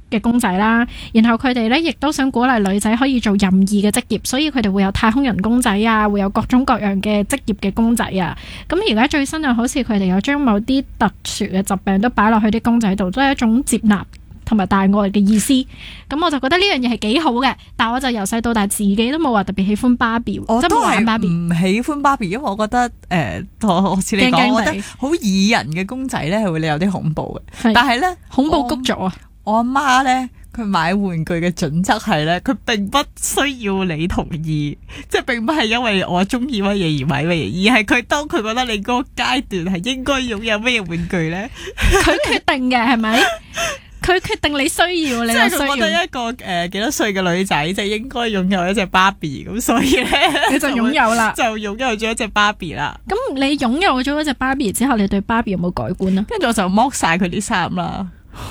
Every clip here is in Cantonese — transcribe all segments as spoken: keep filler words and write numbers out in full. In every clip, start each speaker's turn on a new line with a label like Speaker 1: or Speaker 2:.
Speaker 1: 嘅公仔啦，然後佢哋咧亦都想鼓勵女仔可以做任意嘅職業，所以佢哋會有太空人公仔啊，會有各種各樣嘅職業嘅公仔啊。咁而家最新又好似佢哋有將某啲特殊嘅疾病都擺落去啲公仔度，都係一種接納同埋大愛嘅意思。咁我就覺得呢樣嘢係幾好嘅，但我就由細到大自己都冇話特別喜歡芭比，
Speaker 2: 我都係
Speaker 1: 芭比
Speaker 2: 唔喜歡芭比，因為我覺得誒，我似你講，我覺得好擬人嘅公仔咧係會有啲恐怖嘅。但係咧
Speaker 1: 恐怖谷咗啊！
Speaker 2: 我阿媽咧，佢買玩具嘅準則係咧，佢並不需要你同意，即係並不係因為我中意乜嘢而買乜嘢，而係佢當佢覺得你嗰個階段係應該擁有乜嘢玩具咧，
Speaker 1: 佢決定嘅係咪？佢決定你需要，你就需要。即係佢覺得
Speaker 2: 一個誒幾多歲嘅女仔就應該擁有一隻芭比，咁所以咧
Speaker 1: 你就擁有啦，
Speaker 2: 就擁有咗一隻芭比啦。
Speaker 1: 咁你擁有咗一隻芭比之後，你對芭比有冇改觀啊？
Speaker 2: 跟住我就剝晒佢啲衫啦。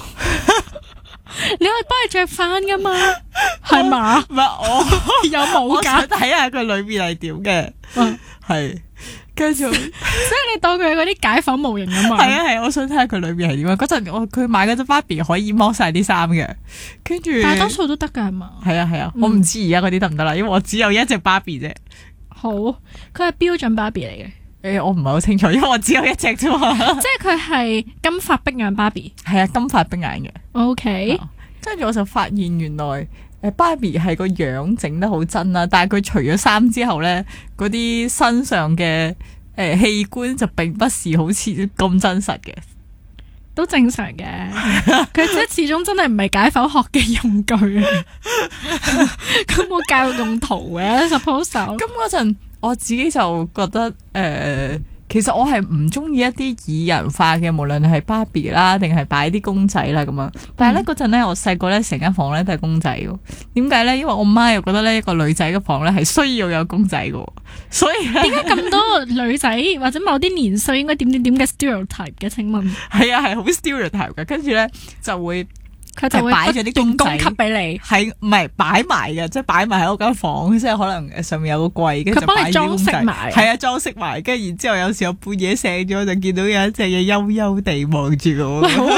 Speaker 1: 你可以幫佢着翻噶嘛？係嘛？
Speaker 2: 唔係我
Speaker 1: 有冇噶？
Speaker 2: 睇下佢裏面係點嘅，係跟住，
Speaker 1: 即係你當佢係嗰啲解剖模型啊嘛？
Speaker 2: 係啊係，我想睇下佢裏面係點啊！嗰陣我佢買嗰隻芭比可以剝晒啲衫嘅，跟住
Speaker 1: 大多數都得噶係嘛？
Speaker 2: 係啊係啊，我唔知而家嗰啲得唔得啦，因為我只有一隻芭比啫。
Speaker 1: 好，佢係標準芭比嚟嘅。
Speaker 2: 誒，我唔係好清楚，因為我只有一隻啫嘛。
Speaker 1: 即係佢係金髮碧眼芭比，
Speaker 2: 係啊，金髮碧眼嘅。
Speaker 1: O K，
Speaker 2: 跟住我就發現原來誒芭比係個樣整得好真啦，但係佢除咗衫之後咧，嗰啲身上嘅誒、呃、器官就並不是好似咁真實嘅，
Speaker 1: 都正常嘅。佢即係始終真係唔係解剖學嘅用具，佢冇教育用途嘅。suppose 咁
Speaker 2: 嗰陣。我自己就覺得誒、呃，其實我係唔中意一啲擬人化嘅，無論係芭比啦，定係擺啲公仔啦咁樣。但係咧嗰陣咧，我細個咧成間房咧都係公仔嘅。點解咧？因為我媽又覺得咧一個女仔嘅房咧係需要有公仔嘅，所以點
Speaker 1: 解咁多女仔或者某啲年歲應該點點點嘅 stereotype 嘅？請問
Speaker 2: 係啊，係好 stereotype 嘅，跟住咧就會。
Speaker 1: 佢就會擺咗啲公仔俾你，
Speaker 2: 係唔係擺埋嘅？即係擺埋喺我間房，即係可能上面有個櫃，跟住就擺啲公仔。佢幫你裝飾埋，係啊，裝飾埋。跟住然之後有時候半夜醒咗就見到有一隻嘢幽幽地望住我。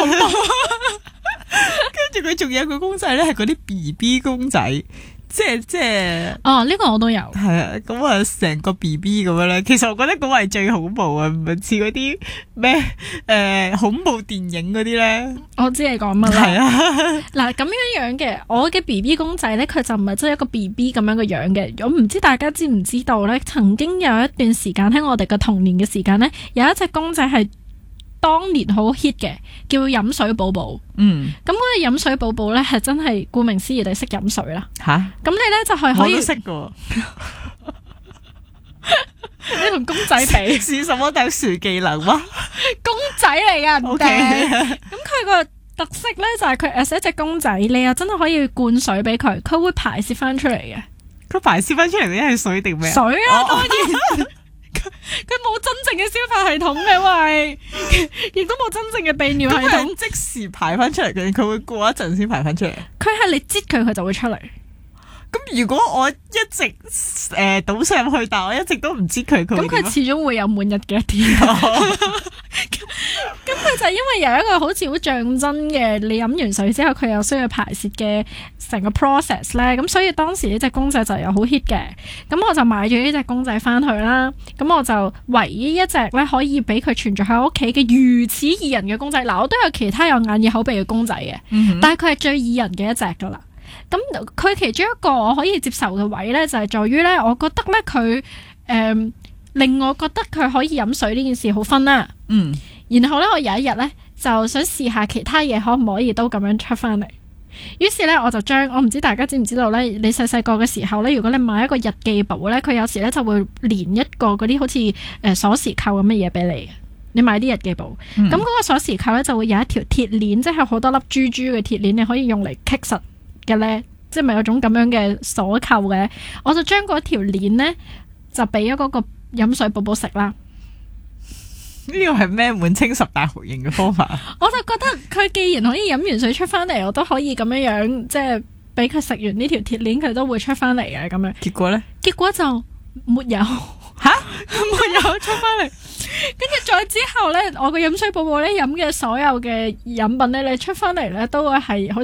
Speaker 2: 跟住佢仲有個公仔咧，係嗰啲 B B 公仔。即係即係
Speaker 1: 哦，呢、這個我都有。
Speaker 2: 係啊，咁啊成個 B B 咁樣咧。其實我覺得嗰個係最恐怖啊，唔係似嗰啲咩誒恐怖電影嗰啲咧。我知你講乜啦。係啊，
Speaker 1: 嗱咁樣樣嘅，我嘅 B B 公仔咧，佢就唔係真係一個 B B 咁樣嘅樣嘅。我唔知大家知唔知道咧？曾經有一段時間喺我哋嘅童年嘅時間咧，有一隻公仔係當年好 hit 嘅，叫飲水寶寶。嗯，咁嗰個飲水寶寶咧係真係顧名思義地識飲水啦。吓，咁你咧就係可以，我都識㗎。你同公仔比是什麼特殊技能嗎？公仔嚟噶，唔定。咁佢個特色咧就係佢誒，係一隻公仔，你又真係可以灌水俾佢，佢會排泄翻出嚟嘅。佢排泄翻出嚟嘅係水定咩？水啊，當然。佢冇真正嘅消化系統嘅，喂，亦都冇真正嘅泌尿系統，即時排翻出嚟嘅，佢會過一陣先排翻出嚟。佢係你擠佢，佢就會出嚟。咁如果我一直誒倒上入去，但我一直都唔擠佢，佢咁佢始終會有滿日嘅一天。咁佢就係因為有一個好似好象真嘅，你飲完水之後佢又需要排泄嘅成個 process 咧，咁所以當時呢隻公仔就有好 hit 嘅。咁我就買咗呢隻公仔翻去啦。咁我就唯一一隻咧可以俾佢存在喺屋企嘅如此擬人嘅公仔。嗱，我都有其他有眼耳口鼻嘅公仔嘅，嗯、但係佢係最擬人嘅一隻噶啦。咁佢其中一個我可以接受嘅位咧，就係在於咧，我覺得咧佢誒令我覺得佢可以飲水呢件事好分啦。嗯，然後咧我有一日咧就想試下其他嘢可唔可以都咁樣出翻嚟。於是咧我就將我唔知大家知唔知道咧，你細細個嘅時候咧，如果你買一個日記簿咧，佢有時咧就會連一個嗰啲好似誒鎖匙扣咁嘅嘢俾你。你買啲日記簿，咁嗰、嗯、個鎖匙扣咧就會有一條鐵鏈，即係好多粒珠珠嘅鐵鏈，你可以用嚟棘實嘅咧，即係咪有種咁樣嘅鎖扣嘅？我就將嗰條鏈咧就俾咗嗰個飲水寶寶食啦。呢個係咩滿清十大酷刑嘅方法？我就覺得佢既然可以飲完水出翻嚟，我都可以咁樣樣，即係俾佢食完呢條鐵鏈，佢都會出翻嚟嘅咁樣。結果咧？結果就沒有吓，沒有出翻嚟。跟住再之後咧，我個飲水寶寶咧飲嘅所有嘅飲品咧，你出翻嚟咧都會係好